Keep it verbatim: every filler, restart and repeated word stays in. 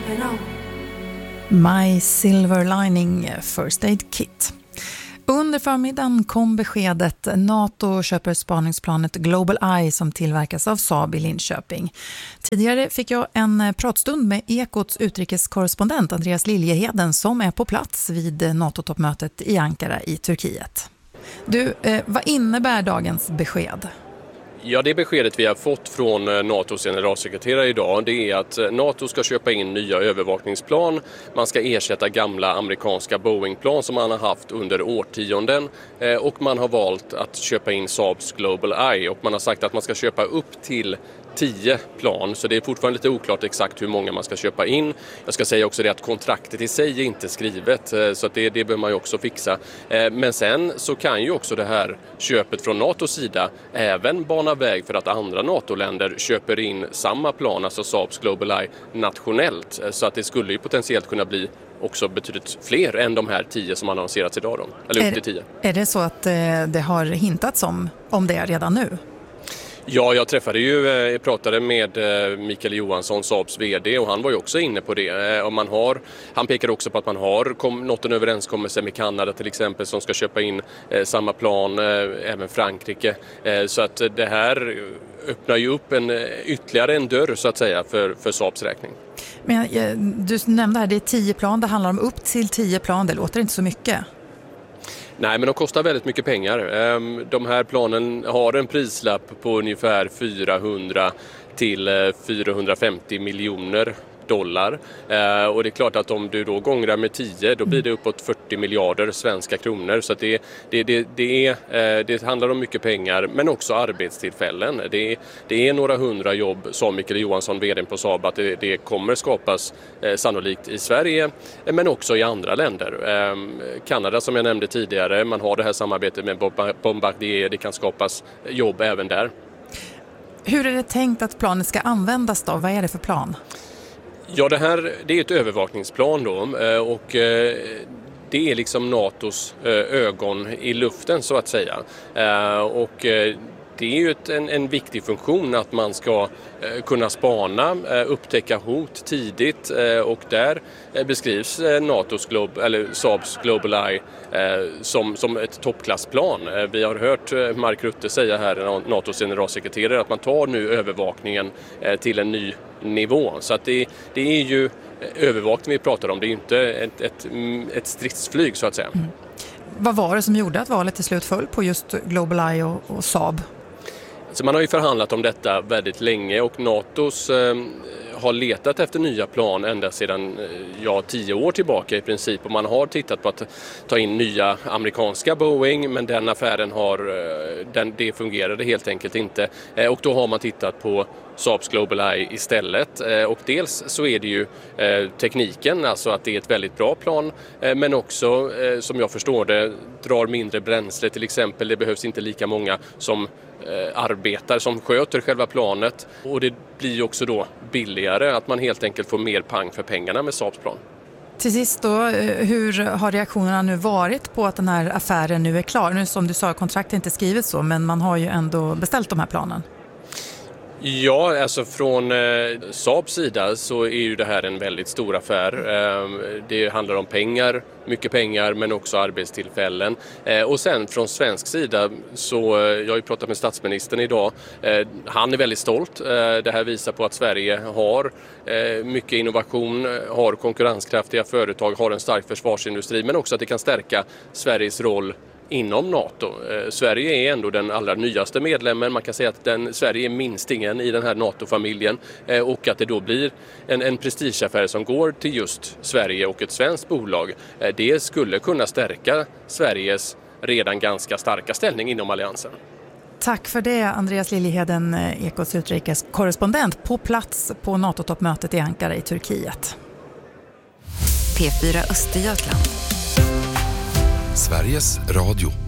My Silver Lining First Aid Kit. Under förmiddagen kom beskedet NATO köper spaningsplanet Global Eye som tillverkas av Saab i Linköping. Tidigare fick jag en pratstund med Ekots utrikeskorrespondent Andreas Liljeheden som är på plats vid NATO-toppmötet i Ankara i Turkiet. Du, eh, vad innebär dagens besked? Ja, det beskedet vi har fått från NATOs generalsekreterare idag, det är att NATO ska köpa in nya övervakningsplan. Man ska ersätta gamla amerikanska Boeing-plan som man har haft under årtionden, och man har valt att köpa in Saabs Global Eye, och man har sagt att man ska köpa upp till tio plan, så det är fortfarande lite oklart exakt hur många man ska köpa in. Jag ska säga också det att kontraktet i sig är inte skrivet, så att det, det behöver man ju också fixa. Men sen så kan ju också det här köpet från NATOs sida även bana väg för att andra NATO-länder köper in samma plan, alltså Saabs Global Eye, nationellt. Så att det skulle ju potentiellt kunna bli också betydligt fler än de här tio som annonserats idag då, eller upp till tio. Är det så att det har hintats om, om det redan nu? Ja, jag träffade ju, jag pratade med Mikael Johansson, Saabs vd, och han var ju också inne på det. Och man har, han pekar också på att man har kom, nått en överenskommelse med Kanada till exempel som ska köpa in eh, samma plan, eh, även Frankrike. Eh, så att det här öppnar ju upp en, ytterligare en dörr så att säga för, för Saabs räkning. Men du nämnde här, det är tio plan, det handlar om upp till tio plan, det låter inte så mycket. Nej, men de kostar väldigt mycket pengar. De här planen har en prislapp på ungefär fyrahundra till fyrahundrafemtio miljoner dollar. Och det är klart att om du då gångrar med tio, då blir det uppåt fyrtio miljarder svenska kronor. Så att det, det, det, det, är, det handlar om mycket pengar, men också arbetstillfällen. Det, det är några hundra jobb, som Mikael Johansson, vd på Saab, att det, det kommer skapas eh, sannolikt i Sverige, men också i andra länder. Eh, Kanada som jag nämnde tidigare, man har det här samarbetet med Bombardier, det kan skapas jobb även där. Hur är det tänkt att planet ska användas då? Vad är det för plan? Ja, det här det är ett övervakningsplan då, och det är liksom NATOs ögon i luften så att säga. Och det är ju ett, en, en viktig funktion att man ska kunna spana, upptäcka hot tidigt, och där beskrivs NATOs Glob- eller Saabs Global Eye som, som ett toppklassplan. Vi har hört Mark Rutte säga här, NATOs generalsekreterare, att man tar nu övervakningen till en ny nivå. Så att det, det är ju övervakning vi pratar om, det är ju inte ett, ett, ett stridsflyg så att säga. Mm. Vad var det som gjorde att valet till slut föll på just Global Eye och, och Saab? Så man har ju förhandlat om detta väldigt länge, och NATOs eh, har letat efter nya plan ända sedan ja, tio år tillbaka i princip. Och man har tittat på att ta in nya amerikanska Boeing, men den affären har, den, det fungerade helt enkelt inte. Eh, och då har man tittat på Saabs Global Eye istället. Eh, och dels så är det ju eh, tekniken, alltså att det är ett väldigt bra plan, eh, men också eh, som jag förstår det drar mindre bränsle till exempel. Det behövs inte lika många som arbetar som sköter själva planet, och det blir också då billigare, att man helt enkelt får mer pang för pengarna med Saabs plan. Till sist då, hur har reaktionerna nu varit på att den här affären nu är klar? Nu som du sa, kontraktet är inte skrivet så, men man har ju ändå beställt de här planen. Ja, alltså från eh, Saabs sida så är ju det här en väldigt stor affär. Eh, det handlar om pengar, mycket pengar, men också arbetstillfällen. Eh, och sen från svensk sida så, eh, jag har ju pratat med statsministern idag, eh, han är väldigt stolt. Eh, det här visar på att Sverige har eh, mycket innovation, har konkurrenskraftiga företag, har en stark försvarsindustri, men också att det kan stärka Sveriges roll inom NATO. Eh, Sverige är ändå den allra nyaste medlemmen. Man kan säga att den, Sverige är minstingen i den här NATO-familjen, eh, och att det då blir en, en prestigeaffär som går till just Sverige och ett svenskt bolag. Eh, det skulle kunna stärka Sveriges redan ganska starka ställning inom alliansen. Tack för det, Andreas Liljeheden, Ekots utrikeskorrespondent på plats på NATO-toppmötet i Ankara i Turkiet. P fyra Östergötland. Sveriges Radio.